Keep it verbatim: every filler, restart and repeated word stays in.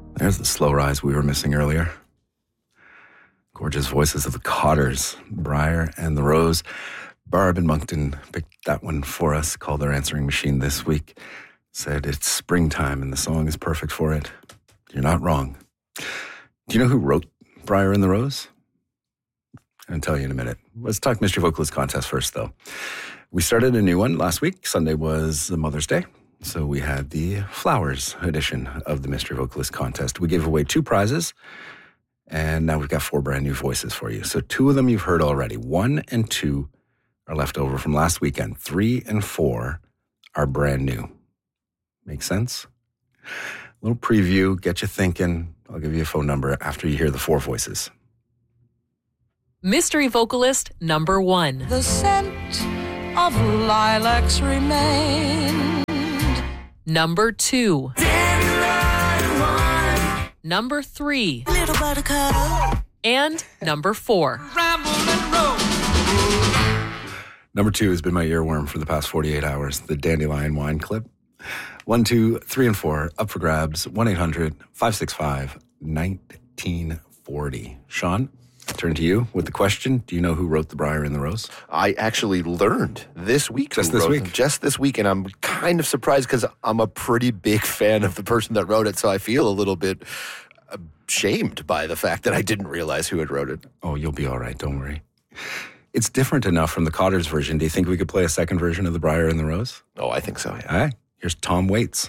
There's the slow rise we were missing earlier. Gorgeous voices of the Cottars, Briar and the Rose. Barb in Moncton picked that one for us, called our answering machine this week. Said it's springtime and the song is perfect for it. You're not wrong. Do you know who wrote Briar and the Rose? I'll tell you in a minute. Let's talk Mystery Vocalist Contest first, though. We started a new one last week. Sunday was Mother's Day. So we had the Flowers edition of the Mystery Vocalist Contest. We gave away two prizes, and now we've got four brand new voices for you. So two of them you've heard already. One and two are left over from last weekend. Three and four are brand new. Make sense? A little preview, get you thinking. I'll give you a phone number after you hear the four voices. Mystery Vocalist number one. The scent of lilacs remained. Number two. Number three. Little buttercup. And number four. Number two has been my earworm for the past forty-eight hours, the Dandelion Wine clip. One, two, three, and four, up for grabs, one eight hundred five six five nineteen forty. Sean, I turn to you with the question. Do you know who wrote The Briar and the Rose? I actually learned this week. Just who this wrote week? them. Just this week, and I'm kind of surprised because I'm a pretty big fan of the person that wrote it, so I feel a little bit shamed by the fact that I didn't realize who had wrote it. Oh, you'll be all right. Don't worry. It's different enough from the Cottars version. Do you think we could play a second version of The Briar and the Rose? Oh, I think so, yeah. All right. Here's Tom Waits.